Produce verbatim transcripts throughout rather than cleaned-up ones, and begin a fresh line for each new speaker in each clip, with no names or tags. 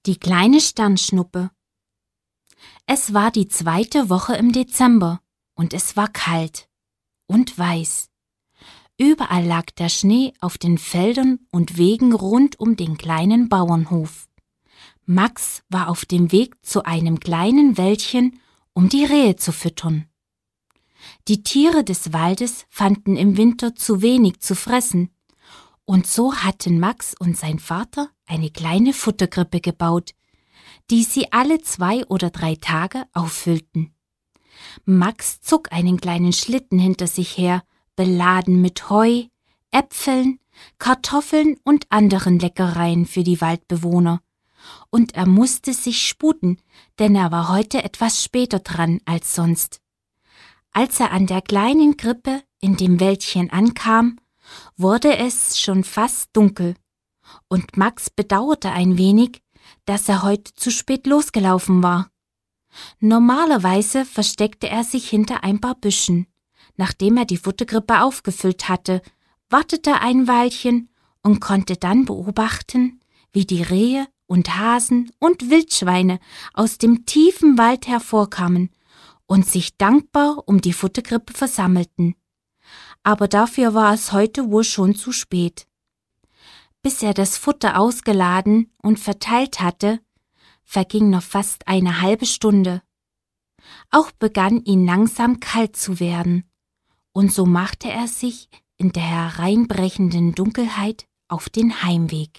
Die kleine Sternschnuppe. Es war die zweite Woche im Dezember und es war kalt und weiß. Überall lag der Schnee auf den Feldern und Wegen rund um den kleinen Bauernhof. Max war auf dem Weg zu einem kleinen Wäldchen, um die Rehe zu füttern. Die Tiere des Waldes fanden im Winter zu wenig zu fressen, und so hatten Max und sein Vater eine kleine Futterkrippe gebaut, die sie alle zwei oder drei Tage auffüllten. Max zog einen kleinen Schlitten hinter sich her, beladen mit Heu, Äpfeln, Kartoffeln und anderen Leckereien für die Waldbewohner. Und er musste sich sputen, denn er war heute etwas später dran als sonst. Als er an der kleinen Krippe in dem Wäldchen ankam, wurde es schon fast dunkel, und Max bedauerte ein wenig, dass er heute zu spät losgelaufen war. Normalerweise versteckte er sich hinter ein paar Büschen. Nachdem er die Futterkrippe aufgefüllt hatte, wartete ein Weilchen und konnte dann beobachten, wie die Rehe und Hasen und Wildschweine aus dem tiefen Wald hervorkamen und sich dankbar um die Futterkrippe versammelten. Aber dafür war es heute wohl schon zu spät. Bis er das Futter ausgeladen und verteilt hatte, verging noch fast eine halbe Stunde. Auch begann ihm langsam kalt zu werden, und so machte er sich in der hereinbrechenden Dunkelheit auf den Heimweg.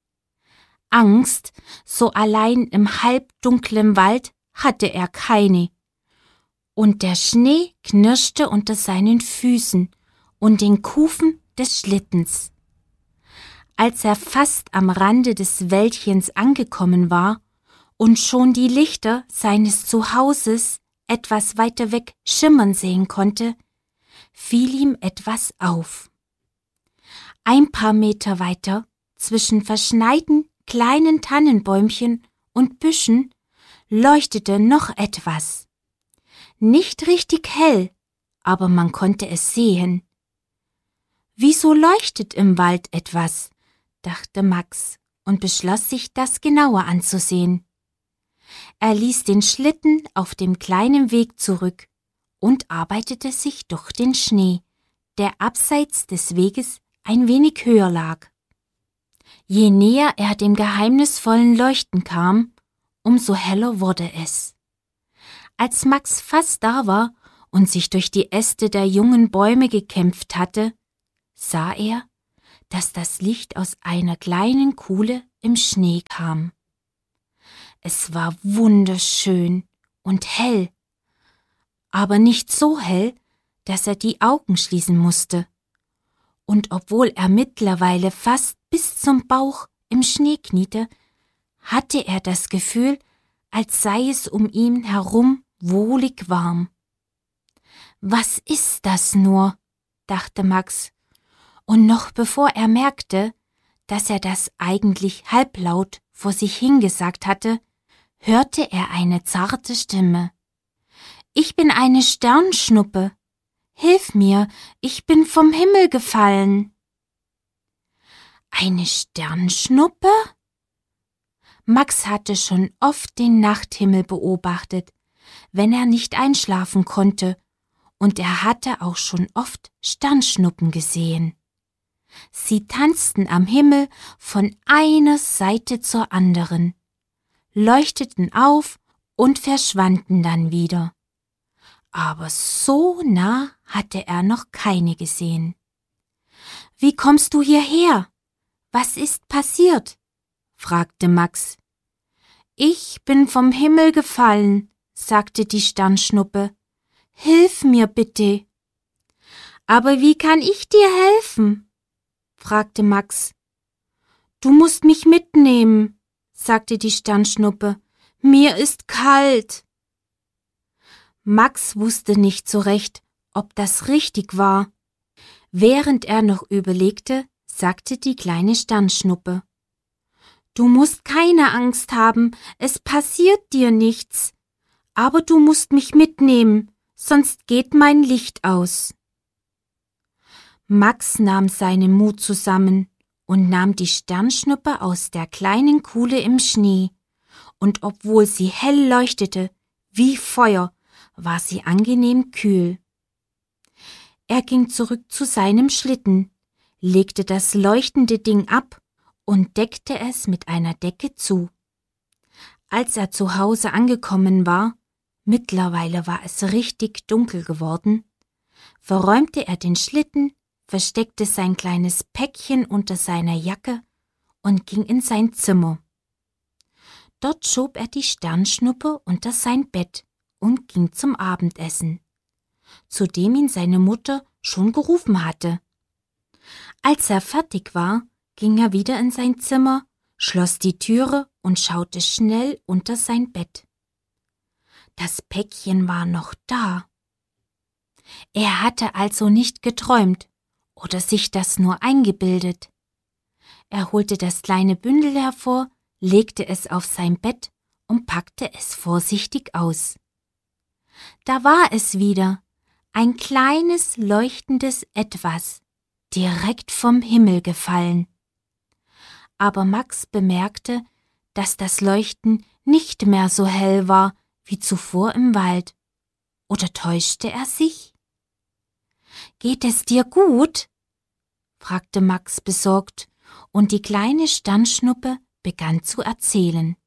Angst, so allein im halbdunklen Wald, hatte er keine, und der Schnee knirschte unter seinen Füßen und den Kufen des Schlittens. Als er fast am Rande des Wäldchens angekommen war und schon die Lichter seines Zuhauses etwas weiter weg schimmern sehen konnte, fiel ihm etwas auf. Ein paar Meter weiter, zwischen verschneiten kleinen Tannenbäumchen und Büschen, leuchtete noch etwas. Nicht richtig hell, aber man konnte es sehen. »Wieso leuchtet im Wald etwas?« dachte Max und beschloss sich, das genauer anzusehen. Er ließ den Schlitten auf dem kleinen Weg zurück und arbeitete sich durch den Schnee, der abseits des Weges ein wenig höher lag. Je näher er dem geheimnisvollen Leuchten kam, umso heller wurde es. Als Max fast da war und sich durch die Äste der jungen Bäume gekämpft hatte, sah er, dass das Licht aus einer kleinen Kuhle im Schnee kam. Es war wunderschön und hell, aber nicht so hell, dass er die Augen schließen musste. Und obwohl er mittlerweile fast bis zum Bauch im Schnee kniete, hatte er das Gefühl, als sei es um ihn herum wohlig warm. »Was ist das nur?« dachte Max. Und noch bevor er merkte, dass er das eigentlich halblaut vor sich hingesagt hatte, hörte er eine zarte Stimme. »Ich bin eine Sternschnuppe. Hilf mir, ich bin vom Himmel gefallen.« Eine Sternschnuppe? Max hatte schon oft den Nachthimmel beobachtet, wenn er nicht einschlafen konnte, und er hatte auch schon oft Sternschnuppen gesehen. Sie tanzten am Himmel von einer Seite zur anderen, leuchteten auf und verschwanden dann wieder. Aber so nah hatte er noch keine gesehen. »Wie kommst du hierher? Was ist passiert?« fragte Max. »Ich bin vom Himmel gefallen«, sagte die Sternschnuppe. »Hilf mir bitte.« »Aber wie kann ich dir helfen?« fragte Max. »Du musst mich mitnehmen«, sagte die Sternschnuppe. »Mir ist kalt.« Max wusste nicht so recht, ob das richtig war. Während er noch überlegte, sagte die kleine Sternschnuppe: »Du musst keine Angst haben, es passiert dir nichts. Aber du musst mich mitnehmen, sonst geht mein Licht aus.« Max nahm seinen Mut zusammen und nahm die Sternschnuppe aus der kleinen Kuhle im Schnee und obwohl sie hell leuchtete, wie Feuer, war sie angenehm kühl. Er ging zurück zu seinem Schlitten, legte das leuchtende Ding ab und deckte es mit einer Decke zu. Als er zu Hause angekommen war, mittlerweile war es richtig dunkel geworden, verräumte er den Schlitten, versteckte sein kleines Päckchen unter seiner Jacke und ging in sein Zimmer. Dort schob er die Sternschnuppe unter sein Bett und ging zum Abendessen, zu dem ihn seine Mutter schon gerufen hatte. Als er fertig war, ging er wieder in sein Zimmer, schloss die Türe und schaute schnell unter sein Bett. Das Päckchen war noch da. Er hatte also nicht geträumt oder sich das nur eingebildet. Er holte das kleine Bündel hervor, legte es auf sein Bett und packte es vorsichtig aus. Da war es wieder, ein kleines leuchtendes Etwas, direkt vom Himmel gefallen. Aber Max bemerkte, dass das Leuchten nicht mehr so hell war wie zuvor im Wald. Oder täuschte er sich? »Geht es dir gut?« fragte Max besorgt, und die kleine Sternschnuppe begann zu erzählen,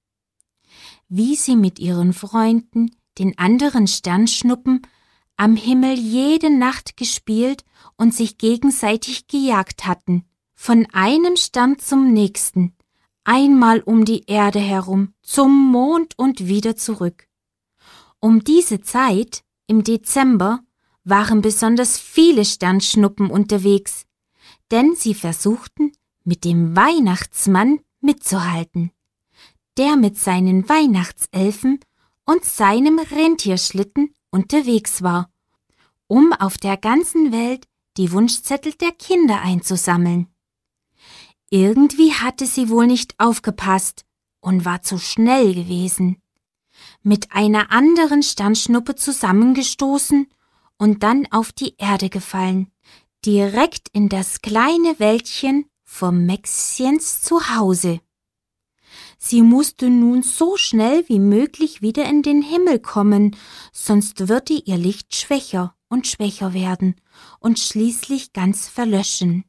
wie sie mit ihren Freunden, den anderen Sternschnuppen, am Himmel jede Nacht gespielt und sich gegenseitig gejagt hatten, von einem Stern zum nächsten, einmal um die Erde herum, zum Mond und wieder zurück. Um diese Zeit, im Dezember, waren besonders viele Sternschnuppen unterwegs, denn sie versuchten, mit dem Weihnachtsmann mitzuhalten, der mit seinen Weihnachtselfen und seinem Rentierschlitten unterwegs war, um auf der ganzen Welt die Wunschzettel der Kinder einzusammeln. Irgendwie hatte sie wohl nicht aufgepasst und war zu schnell gewesen, mit einer anderen Sternschnuppe zusammengestoßen und dann auf die Erde gefallen, direkt in das kleine Wäldchen vom Mäxchens Zuhause. Sie musste nun so schnell wie möglich wieder in den Himmel kommen, sonst würde ihr Licht schwächer und schwächer werden und schließlich ganz verlöschen.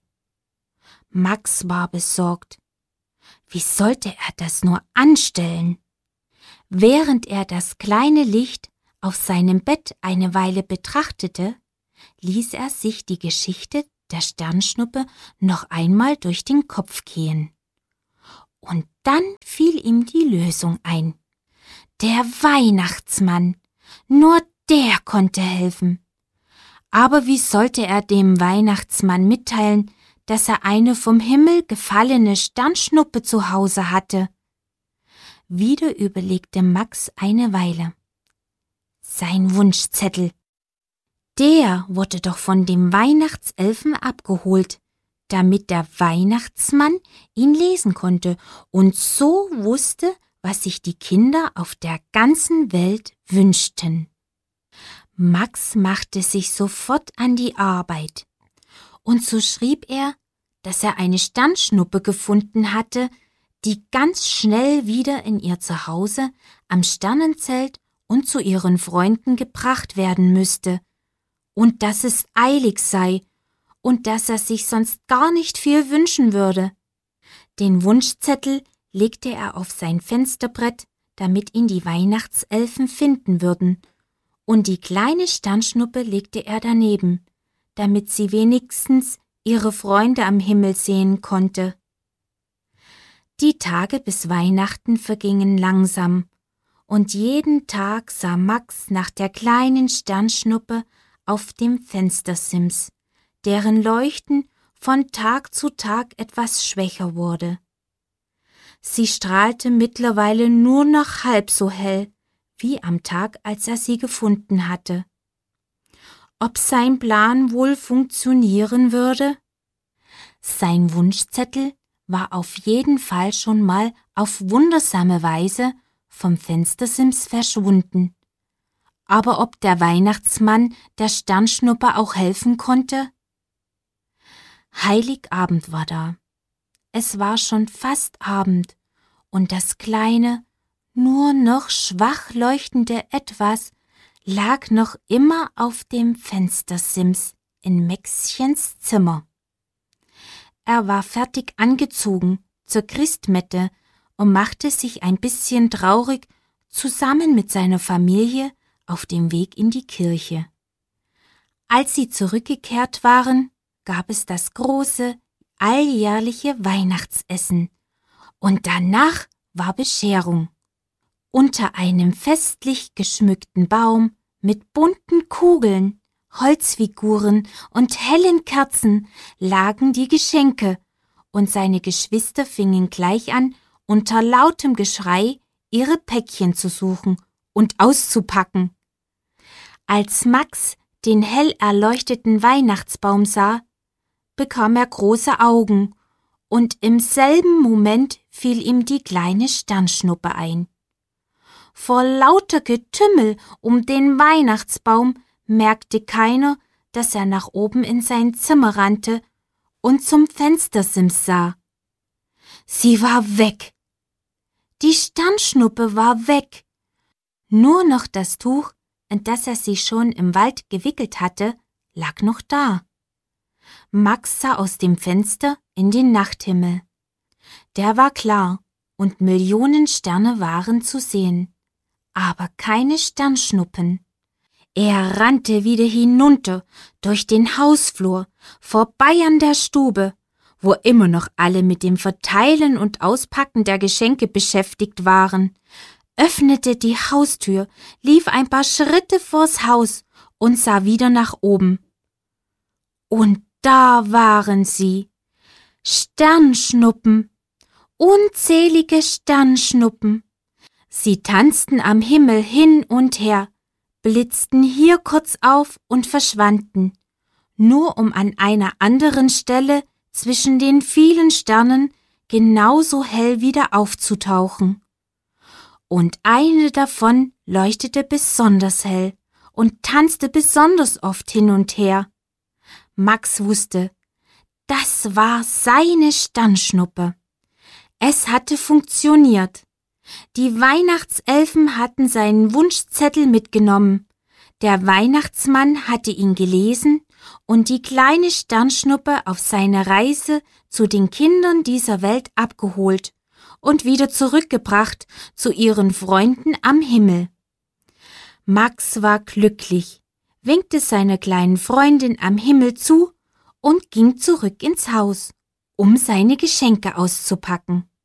Max war besorgt. Wie sollte er das nur anstellen? Während er das kleine Licht auf seinem Bett eine Weile betrachtete, ließ er sich die Geschichte der Sternschnuppe noch einmal durch den Kopf gehen. Und dann fiel ihm die Lösung ein. Der Weihnachtsmann, nur der konnte helfen. Aber wie sollte er dem Weihnachtsmann mitteilen, dass er eine vom Himmel gefallene Sternschnuppe zu Hause hatte? Wieder überlegte Max eine Weile. Sein Wunschzettel. Der wurde doch von dem Weihnachtselfen abgeholt, damit der Weihnachtsmann ihn lesen konnte und so wusste, was sich die Kinder auf der ganzen Welt wünschten. Max machte sich sofort an die Arbeit, und so schrieb er, dass er eine Sternschnuppe gefunden hatte, die ganz schnell wieder in ihr Zuhause am Sternenzelt und zu ihren Freunden gebracht werden müsste, und dass es eilig sei und dass er sich sonst gar nicht viel wünschen würde. Den Wunschzettel legte er auf sein Fensterbrett, damit ihn die Weihnachtselfen finden würden, und die kleine Sternschnuppe legte er daneben, damit sie wenigstens ihre Freunde am Himmel sehen konnte. Die Tage bis Weihnachten vergingen langsam, und jeden Tag sah Max nach der kleinen Sternschnuppe auf dem Fenstersims, deren Leuchten von Tag zu Tag etwas schwächer wurde. Sie strahlte mittlerweile nur noch halb so hell wie am Tag, als er sie gefunden hatte. Ob sein Plan wohl funktionieren würde? Sein Wunschzettel war auf jeden Fall schon mal auf wundersame Weise vom Fenstersims verschwunden. Aber ob der Weihnachtsmann der Sternschnuppe auch helfen konnte? Heiligabend war da. Es war schon fast Abend, und das kleine, Nur noch schwach leuchtende Etwas lag noch immer auf dem Fenstersims in Mäxchens Zimmer. Er war fertig angezogen zur Christmette und machte sich ein bisschen traurig zusammen mit seiner Familie auf dem Weg in die Kirche. Als sie zurückgekehrt waren, gab es das große, alljährliche Weihnachtsessen und danach war Bescherung. Unter einem festlich geschmückten Baum mit bunten Kugeln, Holzfiguren und hellen Kerzen lagen die Geschenke, und seine Geschwister fingen gleich an, unter lautem Geschrei ihre Päckchen zu suchen und auszupacken. Als Max den hell erleuchteten Weihnachtsbaum sah, bekam er große Augen, und im selben Moment fiel ihm die kleine Sternschnuppe ein. Vor lauter Getümmel um den Weihnachtsbaum merkte keiner, dass er nach oben in sein Zimmer rannte und zum Fenstersims sah. Sie war weg. Die Sternschnuppe war weg. Nur noch das Tuch, in das er sie schon im Wald gewickelt hatte, lag noch da. Max sah aus dem Fenster in den Nachthimmel. Der war klar und Millionen Sterne waren zu sehen, aber keine Sternschnuppen. Er rannte wieder hinunter durch den Hausflur, vorbei an der Stube, wo immer noch alle mit dem Verteilen und Auspacken der Geschenke beschäftigt waren, öffnete die Haustür, lief ein paar Schritte vors Haus und sah wieder nach oben. Und da waren sie, Sternschnuppen, unzählige Sternschnuppen. Sie tanzten am Himmel hin und her, blitzten hier kurz auf und verschwanden, nur um an einer anderen Stelle zwischen den vielen Sternen genauso hell wieder aufzutauchen. Und eine davon leuchtete besonders hell und tanzte besonders oft hin und her. Max wusste, das war seine Sternschnuppe. Es hatte funktioniert. Die Weihnachtselfen hatten seinen Wunschzettel mitgenommen. Der Weihnachtsmann hatte ihn gelesen und die kleine Sternschnuppe auf seine Reise zu den Kindern dieser Welt abgeholt und wieder zurückgebracht zu ihren Freunden am Himmel. Max war glücklich, winkte seiner kleinen Freundin am Himmel zu und ging zurück ins Haus, um seine Geschenke auszupacken.